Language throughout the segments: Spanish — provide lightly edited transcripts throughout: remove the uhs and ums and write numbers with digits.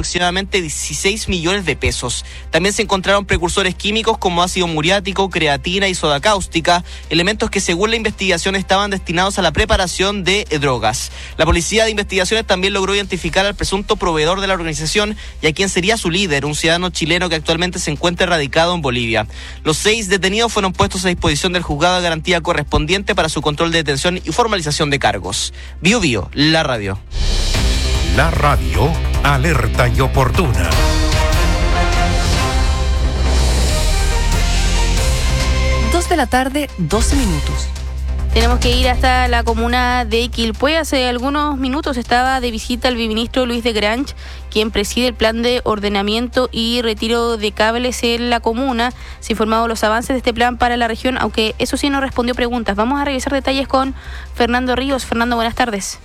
aproximadamente 16 millones de pesos. También se encontraron precursores químicos como ácido muriático, creatina y soda cáustica, elementos que según la investigación estaban destinados a la preparación de drogas. La Policía de Investigaciones también logró identificar al presunto proveedor de la organización y a quien sería su líder, un ciudadano chileno que actualmente se encuentra radicado en Bolivia. Los 6 detenidos fueron puestos a disposición del juzgado de garantía correspondiente para su control de detención y formalización de cargos. Bio Bio, la radio. La radio, alerta y oportuna. 2 de la tarde, 12 minutos. Tenemos que ir hasta la comuna de Quilpué. Hace algunos minutos estaba de visita el viceministro Luis de Grange, quien preside el plan de ordenamiento y retiro de cables en la comuna. Se ha informado los avances de este plan para la región, aunque eso sí no respondió preguntas. Vamos a revisar detalles con Fernando Ríos. Fernando, buenas tardes.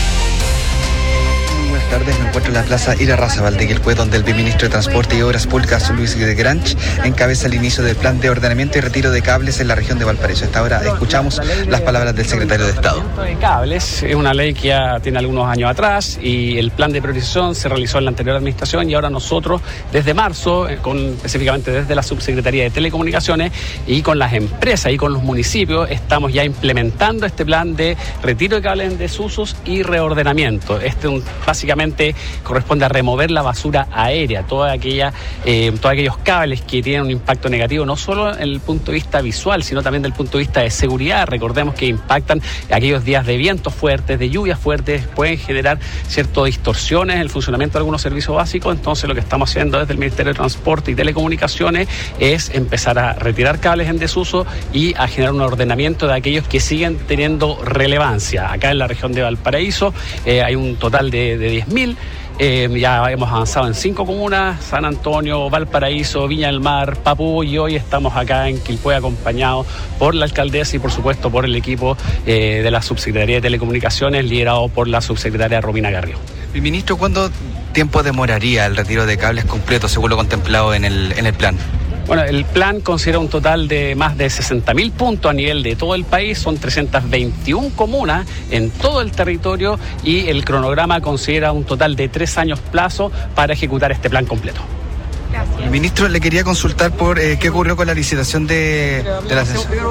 Buenas tardes, me encuentro en la plaza Irarrázaval de Quilpué, donde el viceministro de Transporte y Obras Públicas, Luis de Grange, encabeza el inicio del plan de ordenamiento y retiro de cables en la región de Valparaíso. A esta hora escuchamos las palabras del secretario de Estado. De cables es una ley que ya tiene algunos años atrás y el plan de priorización se realizó en la anterior administración y ahora nosotros desde marzo, específicamente desde la Subsecretaría de Telecomunicaciones y con las empresas y con los municipios, estamos ya implementando este plan de retiro de cables en desusos y reordenamiento. Básicamente corresponde a remover la basura aérea, todos aquellos cables que tienen un impacto negativo, no solo en el punto de vista visual, sino también del punto de vista de seguridad. Recordemos que impactan aquellos días de vientos fuertes, de lluvias fuertes, pueden generar ciertas distorsiones en el funcionamiento de algunos servicios básicos. Entonces lo que estamos haciendo desde el Ministerio de Transporte y Telecomunicaciones es empezar a retirar cables en desuso y a generar un ordenamiento de aquellos que siguen teniendo relevancia. Acá en la región de Valparaíso hay un total de 10.000. Ya hemos avanzado en 5 comunas: San Antonio, Valparaíso, Viña del Mar, Papú, y hoy estamos acá en Quilpué acompañados por la alcaldesa y por supuesto por el equipo de la Subsecretaría de Telecomunicaciones, liderado por la subsecretaria Romina Garrido. Ministro, ¿cuánto tiempo demoraría el retiro de cables completo según lo contemplado en el plan? Bueno, el plan considera un total de más de 60.000 puntos a nivel de todo el país, son 321 comunas en todo el territorio y el cronograma considera un total de 3 años plazo para ejecutar este plan completo. Gracias. Ministro, le quería consultar por qué ocurrió con la licitación de la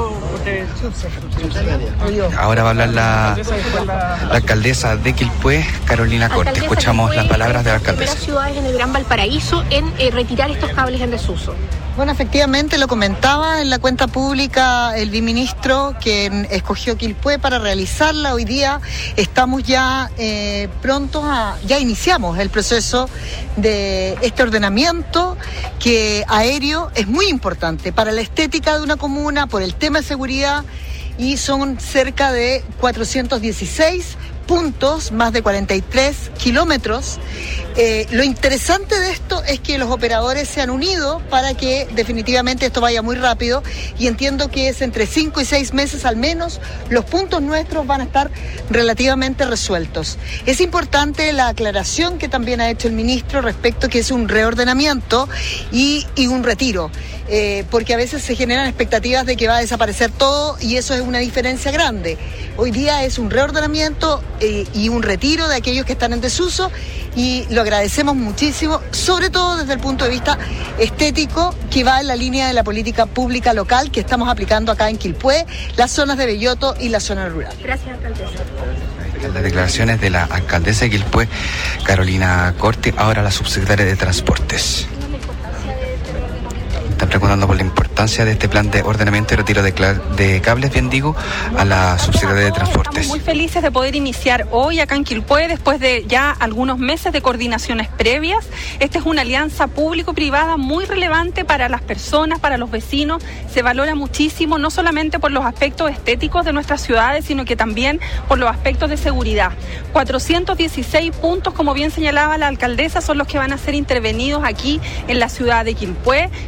Ahora va a hablar la alcaldesa de Quilpué, Carolina Corte. Escuchamos las palabras de la alcaldesa. Las ciudades en el Gran Valparaíso en retirar estos cables en desuso. Bueno, efectivamente lo comentaba en la cuenta pública el viceministro, quien escogió Quilpué para realizarla. Hoy día estamos ya prontos ya iniciamos el proceso de este ordenamiento que aéreo es muy importante para la estética de una comuna, por el tema de seguridad, y son cerca de 416 puntos, más de 43 kilómetros. Lo interesante de esto es que los operadores se han unido para que definitivamente esto vaya muy rápido, y entiendo que es entre 5 y 6 meses al menos los puntos nuestros van a estar relativamente resueltos. Es importante la aclaración que también ha hecho el ministro respecto que es un reordenamiento y un retiro, porque a veces se generan expectativas de que va a desaparecer todo y eso es una diferencia grande. Hoy día es un reordenamiento y un retiro de aquellos que están en desuso, y lo agradecemos muchísimo, sobre todo desde el punto de vista estético, que va en la línea de la política pública local que estamos aplicando acá en Quilpué, las zonas de Belloto y la zona rural. Gracias, alcaldesa. Las declaraciones de la alcaldesa de Quilpué, Carolina Corte. Ahora la subsecretaria de Transportes. Están preguntando por la importancia de este plan de ordenamiento y retiro de cables, bien digo, a la subsecretaria de Transportes. Estamos muy felices de poder iniciar hoy acá en Quilpué después de ya algunos meses de coordinaciones previas. Esta es una alianza público-privada muy relevante para las personas, para los vecinos. Se valora muchísimo, no solamente por los aspectos estéticos de nuestras ciudades, sino que también por los aspectos de seguridad. 416 puntos, como bien señalaba la alcaldesa, son los que van a ser intervenidos aquí en la ciudad de Quilpué. Quilpué fue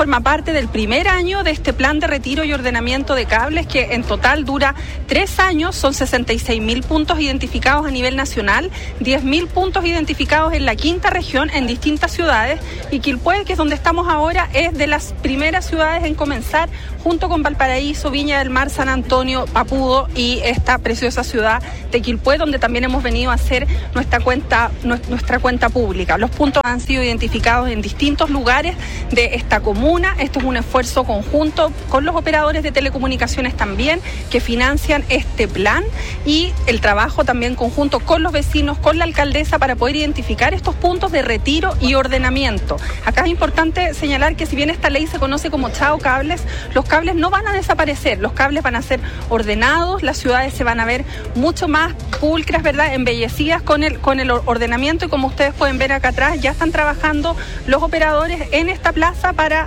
forma parte del primer año de este plan de retiro y ordenamiento de cables, que en total dura 3 años. Son 66.000 puntos identificados a nivel nacional, 10.000 puntos identificados en la quinta región, en distintas ciudades, y Quilpué, que es donde estamos ahora, es de las primeras ciudades en comenzar, junto con Valparaíso, Viña del Mar, San Antonio, Papudo y esta preciosa ciudad de Quilpué, donde también hemos venido a hacer nuestra cuenta pública. Los puntos han sido identificados en distintos lugares de esta comuna. Esto es un esfuerzo conjunto con los operadores de telecomunicaciones también, que financian este plan, y el trabajo también conjunto con los vecinos, con la alcaldesa, para poder identificar estos puntos de retiro y ordenamiento. Acá es importante señalar que si bien esta ley se conoce como Chao Cables, los cables no van a desaparecer, los cables van a ser ordenados, las ciudades se van a ver mucho más pulcras, ¿verdad?, embellecidas con el ordenamiento, y como ustedes pueden ver acá atrás, ya están trabajando los operadores en esta plaza para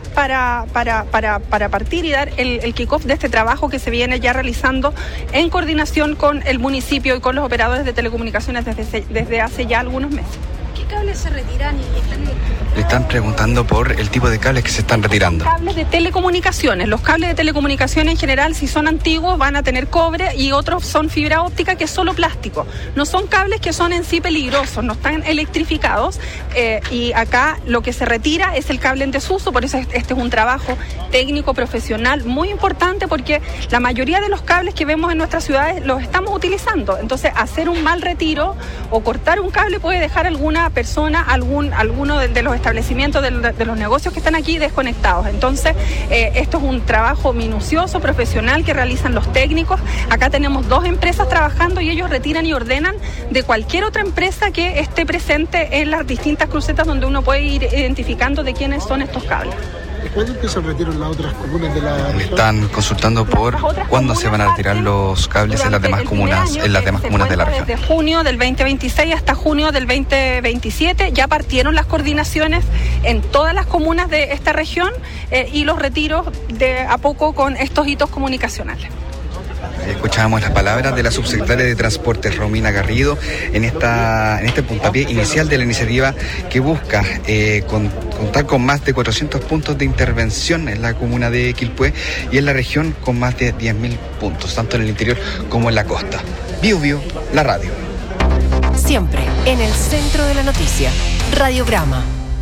partir y dar el kickoff de este trabajo que se viene ya realizando en coordinación con el municipio y con los operadores de telecomunicaciones desde hace ya algunos meses. ¿Qué cables se retiran y están electrificados? Le están preguntando por el tipo de cables que se están retirando. Cables de telecomunicaciones. Los cables de telecomunicaciones en general, si son antiguos, van a tener cobre, y otros son fibra óptica, que es solo plástico. No son cables que son en sí peligrosos, no están electrificados, y acá lo que se retira es el cable en desuso. Por eso este es un trabajo técnico, profesional, muy importante, porque la mayoría de los cables que vemos en nuestras ciudades los estamos utilizando. Entonces, hacer un mal retiro o cortar un cable puede dejar a alguna persona, alguno de los establecimientos, de los negocios que están aquí, desconectados. Entonces, esto es un trabajo minucioso, profesional, que realizan los técnicos. Acá tenemos 2 empresas trabajando, y ellos retiran y ordenan de cualquier otra empresa que esté presente en las distintas crucetas, donde uno puede ir identificando de quiénes son estos cables. ¿Cuándo empieza el retiro en las otras comunas de la región? Están consultando por cuándo se van a retirar los cables en las demás comunas de la región. Desde junio del 2026 hasta junio del 2027 ya partieron las coordinaciones en todas las comunas de esta región, y los retiros de a poco con estos hitos comunicacionales. Escuchábamos las palabras de la subsecretaria de Transportes, Romina Garrido, en este puntapié inicial de la iniciativa que busca contar con más de 400 puntos de intervención en la comuna de Quilpué y en la región con más de 10.000 puntos, tanto en el interior como en la costa. Bio Bio, la radio. Siempre en el centro de la noticia. Radiograma.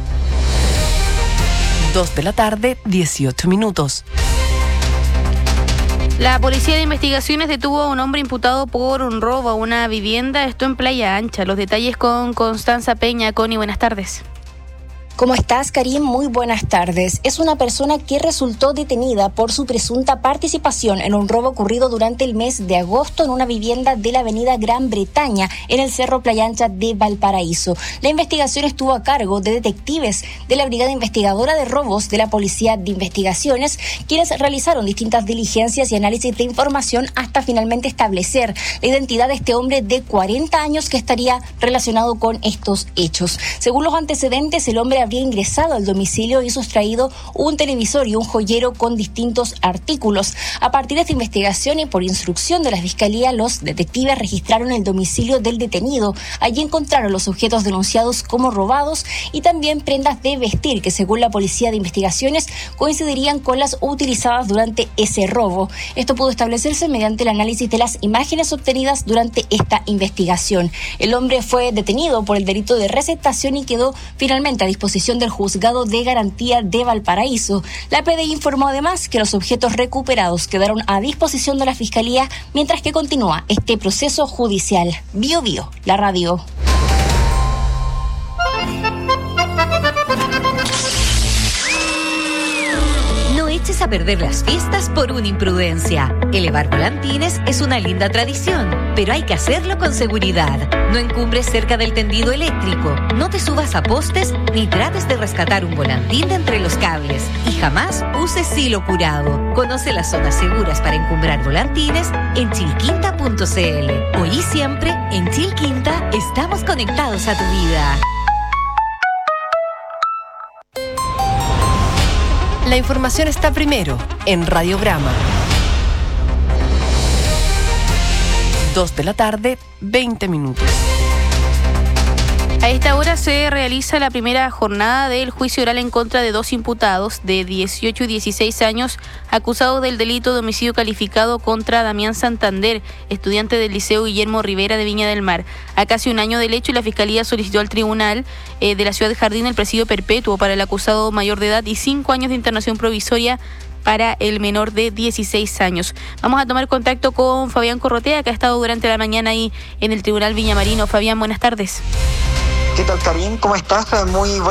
2 de la tarde, 18 minutos. La Policía de Investigaciones detuvo a un hombre imputado por un robo a una vivienda, esto en Playa Ancha. Los detalles con Constanza Peña. Connie, buenas tardes. ¿Cómo estás, Karim? Muy buenas tardes. Es una persona que resultó detenida por su presunta participación en un robo ocurrido durante el mes de agosto en una vivienda de la avenida Gran Bretaña, en el Cerro Playa Ancha de Valparaíso. La investigación estuvo a cargo de detectives de la Brigada Investigadora de Robos de la Policía de Investigaciones, quienes realizaron distintas diligencias y análisis de información hasta finalmente establecer la identidad de este hombre de 40 años que estaría relacionado con estos hechos. Según los antecedentes, el hombre habría ingresado al domicilio y sustraído un televisor y un joyero con distintos artículos. A partir de esta investigación y por instrucción de la Fiscalía, los detectives registraron el domicilio del detenido. Allí encontraron los objetos denunciados como robados y también prendas de vestir que, según la Policía de Investigaciones, coincidirían con las utilizadas durante ese robo. Esto pudo establecerse mediante el análisis de las imágenes obtenidas durante esta investigación. El hombre fue detenido por el delito de receptación y quedó finalmente a disposición del Juzgado de Garantía de Valparaíso. La PDI informó además que los objetos recuperados quedaron a disposición de la Fiscalía mientras que continúa este proceso judicial. Bio Bio, la radio. No eches a perder las fiestas por una imprudencia. Elevar volantines es una linda tradición, pero hay que hacerlo con seguridad. No encumbres cerca del tendido eléctrico, no te subas a postes ni trates de rescatar un volantín de entre los cables. Y jamás uses silo curado. Conoce las zonas seguras para encumbrar volantines en chilquinta.cl. Hoy y siempre, en Chilquinta, estamos conectados a tu vida. La información está primero en Radiograma. 2 de la tarde, 20 minutos. A esta hora se realiza la primera jornada del juicio oral en contra de 2 imputados de 18 y 16 años acusados del delito de homicidio calificado contra Damián Santander, estudiante del Liceo Guillermo Rivera de Viña del Mar. A casi un año del hecho, la Fiscalía solicitó al Tribunal de la Ciudad de Jardín el presidio perpetuo para el acusado mayor de edad y 5 años de internación provisoria para el menor de 16 años. Vamos a tomar contacto con Fabián Corrotea, que ha estado durante la mañana ahí en el Tribunal Viñamarino. Fabián, buenas tardes. ¿Qué tal, Karim? ¿Cómo estás? Muy